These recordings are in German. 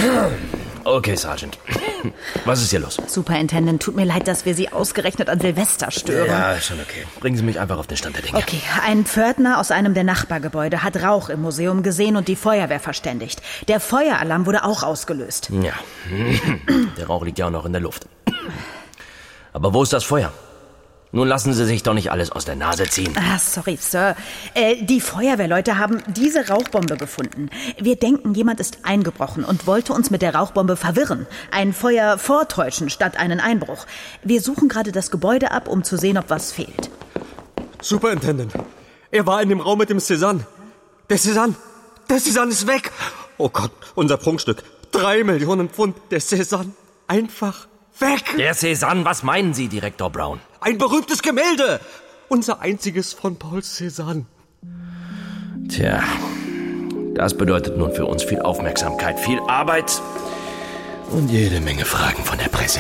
Okay, Sergeant. Was ist hier los? Superintendent, tut mir leid, dass wir Sie ausgerechnet an Silvester stören. Ja, schon okay. Bringen Sie mich einfach auf den Stand der Dinge. Okay, ein Pförtner aus einem der Nachbargebäude hat Rauch im Museum gesehen und die Feuerwehr verständigt. Der Feueralarm wurde auch ausgelöst. Ja, der Rauch liegt ja auch noch in der Luft. Aber wo ist das Feuer? Nun lassen Sie sich doch nicht alles aus der Nase ziehen. Sorry, Sir. Die Feuerwehrleute haben diese Rauchbombe gefunden. Wir denken, jemand ist eingebrochen und wollte uns mit der Rauchbombe verwirren. Ein Feuer vortäuschen statt einen Einbruch. Wir suchen gerade das Gebäude ab, um zu sehen, ob was fehlt. Superintendent, er war in dem Raum mit dem Cézanne. Der Cézanne ist weg. Oh Gott, unser Prunkstück. 3 Millionen Pfund, der Cézanne. Einfach weg. Der Cézanne, was meinen Sie, Direktor Brown? Ein berühmtes Gemälde. Unser einziges von Paul Cézanne. Tja, das bedeutet nun für uns viel Aufmerksamkeit, viel Arbeit und jede Menge Fragen von der Presse.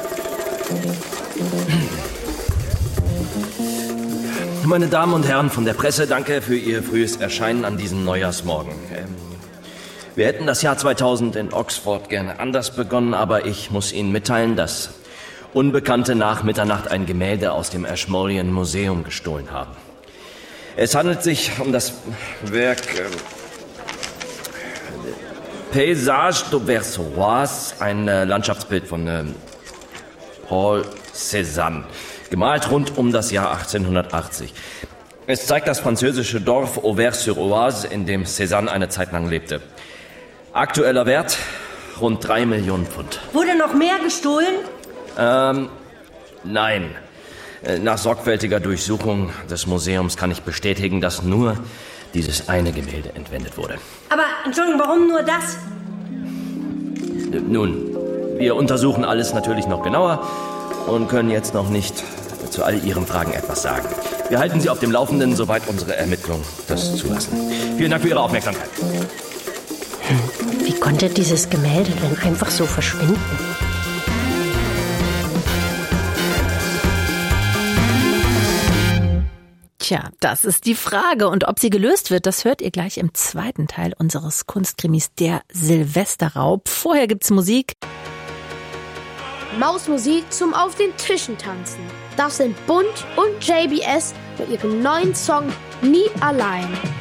Meine Damen und Herren von der Presse, danke für Ihr frühes Erscheinen an diesem Neujahrsmorgen. Wir hätten das Jahr 2000 in Oxford gerne anders begonnen, aber ich muss Ihnen mitteilen, dass Unbekannte nach Mitternacht ein Gemälde aus dem Ashmolean Museum gestohlen haben. Es handelt sich um das Werk Paysage d'Auvers-sur-Oise, ein Landschaftsbild von Paul Cézanne, gemalt rund um das Jahr 1880. Es zeigt das französische Dorf Auvers-sur-Oise, in dem Cézanne eine Zeit lang lebte. Aktueller Wert rund 3 Millionen Pfund. Wurde noch mehr gestohlen? Nein. Nach sorgfältiger Durchsuchung des Museums kann ich bestätigen, dass nur dieses eine Gemälde entwendet wurde. Aber, Entschuldigung, warum nur das? Nun, wir untersuchen alles natürlich noch genauer und können jetzt noch nicht zu all Ihren Fragen etwas sagen. Wir halten Sie auf dem Laufenden, soweit unsere Ermittlungen das zulassen. Vielen Dank für Ihre Aufmerksamkeit. Wie konnte dieses Gemälde denn einfach so verschwinden? Tja, das ist die Frage. Und ob sie gelöst wird, das hört ihr gleich im zweiten Teil unseres Kunstkrimis Der Silvesterraub. Vorher gibt's Musik. Mausmusik zum Auf den Tischen tanzen. Das sind Bunt und JBS mit ihrem neuen Song Nie allein.